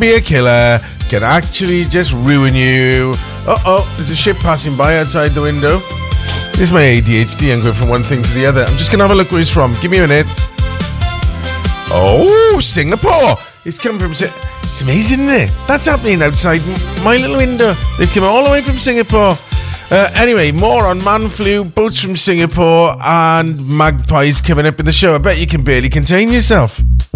be a killer, can actually just ruin you. There's a ship passing by outside the window. This is my ADHD. I'm going from one thing to the other. I'm just going to have a look where he's from. Give me a minute. Oh, Singapore. It's come from... It's amazing, isn't it? That's happening outside my little window. They've come all the way from Singapore. Anyway, more on man flu, boats from Singapore, and magpies coming up in the show. I bet you can barely contain yourself.